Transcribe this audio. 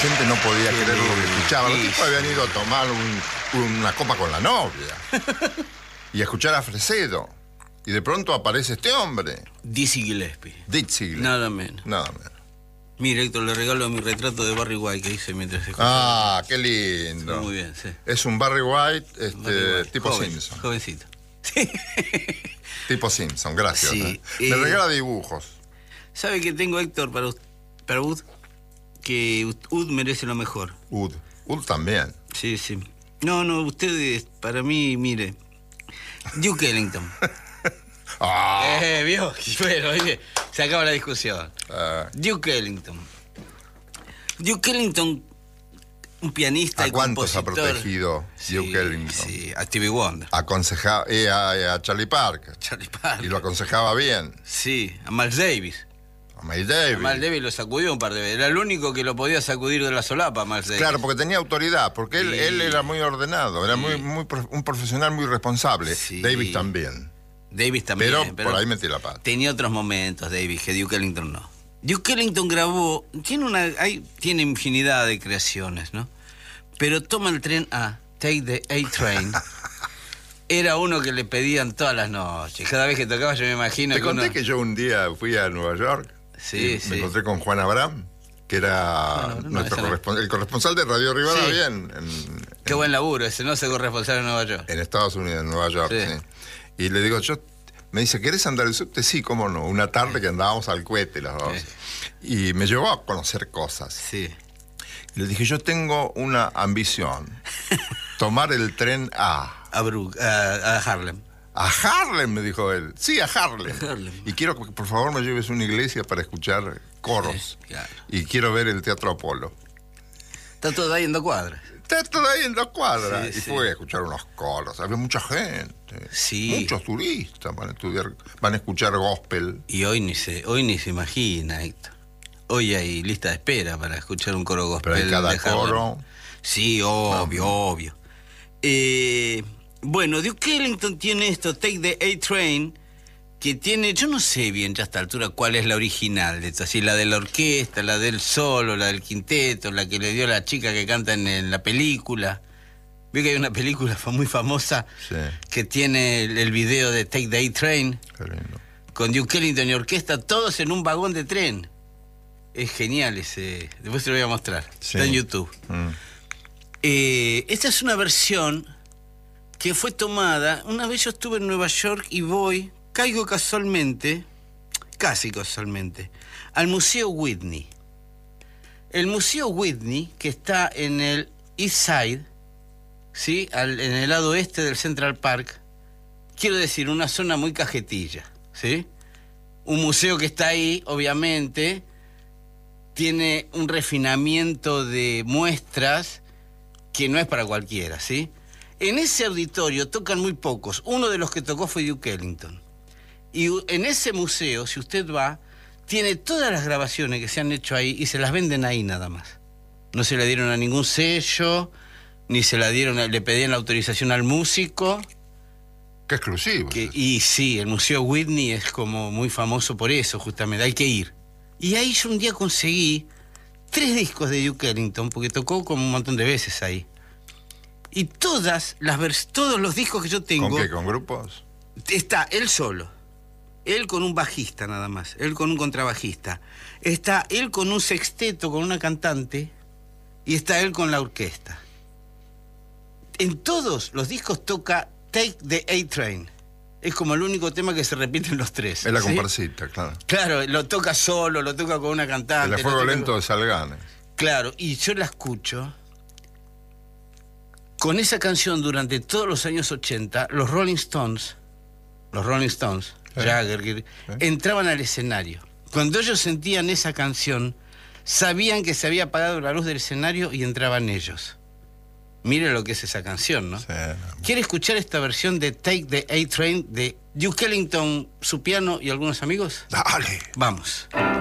gente no podía creer lo que escuchaba. Los tipos habían ido a tomar una copa con la novia y a escuchar a Fresedo. Y de pronto aparece este hombre. Dizzy Gillespie. Dizzy Gillespie. Nada menos. Nada menos. Mira, Héctor, le regalo mi retrato de Barry White que hice mientras escuchaba. Ah, qué lindo. Muy bien, sí. Es un Barry White, Barry White. tipo Joven, Simpson. Jovencito. Sí. Tipo Simpson, gracias. Sí, Me regala dibujos. ¿Sabe que tengo, Héctor, para Ud? Que Ud merece lo mejor. Ud también. Sí, sí. No, ustedes, para mí, mire. Duke Ellington. ¿Vio? Bueno, oye, se acaba la discusión. Duke Ellington. Duke Ellington, un pianista y compositor. ¿A cuántos ha protegido Duke Ellington? Sí, a Stevie Wonder. Aconsejaba a Charlie Parker. Y lo aconsejaba bien. Sí, a Miles Davis. A Miles Davis. A Miles Davis lo sacudió un par de veces. Era el único que lo podía sacudir de la solapa, Miles Davis. Claro, porque tenía autoridad, porque él era muy ordenado, era un profesional muy responsable. Sí. Davis también. Pero por ahí metí la pata. Tenía otros momentos, Davis, que Duke Ellington no. Duke Ellington grabó, tiene infinidad de creaciones, ¿no? Pero Toma el tren A, Take the A-Train, era uno que le pedían todas las noches. Cada vez que tocaba yo me imagino Te conté que yo un día fui a Nueva York. Sí, me encontré con Juan Abraham, que era el corresponsal de Radio Rivada, bien. Qué buen laburo ese, ¿no? Ser corresponsal en Nueva York. En Estados Unidos, en Nueva York, sí. Y le digo, me dice, ¿querés andar el subte? Sí, cómo no. Una tarde que andábamos al cohete los dos. Y me llevó a conocer cosas. Sí. Y le dije, yo tengo una ambición. Tomar el tren a Harlem. A Harlem, me dijo él. Sí, a Harlem. Y quiero que por favor me lleves a una iglesia para escuchar coros. Sí, claro. Y quiero ver el Teatro Apolo. Está todo ahí en 2 cuadras. Está todo ahí en 2 cuadras. Sí, y fui a escuchar unos coros. Había mucha gente. Sí. Muchos turistas van a escuchar gospel. Y hoy ni se imagina, Héctor. Hoy hay lista de espera para escuchar un coro gospel. Pero hay cada coro. Sí, obvio. Bueno, Duke Ellington tiene esto, Take the A-Train, que tiene, yo no sé bien ya a esta altura cuál es la original de esto, así la de la orquesta, la del solo, la del quinteto, la que le dio la chica que canta en la película. Veo que hay una película muy famosa que tiene el video de Take the A-Train, con Duke Ellington y orquesta, todos en un vagón de tren. Es genial ese, después te lo voy a mostrar, está en YouTube. Esta es una versión que fue tomada, una vez yo estuve en Nueva York y caigo casi casualmente, al Museo Whitney. El Museo Whitney, que está en el East Side, ¿sí? En el lado oeste del Central Park, quiero decir, una zona muy cajetilla, ¿sí? Un museo que está ahí, obviamente, tiene un refinamiento de muestras que no es para cualquiera, ¿sí? En ese auditorio tocan muy pocos. Uno de los que tocó fue Duke Ellington. Y en ese museo, si usted va, tiene todas las grabaciones que se han hecho ahí y se las venden ahí nada más. No se le dieron a ningún sello, ni se la dieron, le pedían la autorización al músico. Qué exclusivo. Y sí, el Museo Whitney es como muy famoso por eso, justamente. Hay que ir. Y ahí yo un día conseguí 3 discos de Duke Ellington, porque tocó como un montón de veces ahí. Y todos los discos que yo tengo... ¿Con qué? ¿Con grupos? Está él solo. Él con un bajista nada más. Él con un contrabajista. Está él con un sexteto, con una cantante. Y está él con la orquesta. En todos los discos toca Take the A-Train. Es como el único tema que se repite en los 3. Es la comparsita, claro. Claro, lo toca solo, lo toca con una cantante. El fuego lento de Salganes. Claro, y yo la escucho... Con esa canción durante todos los años 80, los Rolling Stones, Jagger, entraban al escenario. Cuando ellos sentían esa canción, sabían que se había apagado la luz del escenario y entraban ellos. Mire lo que es esa canción, ¿no? Sí. ¿Quiere escuchar esta versión de Take the A-Train de Duke Ellington, su piano y algunos amigos? Dale. Vamos.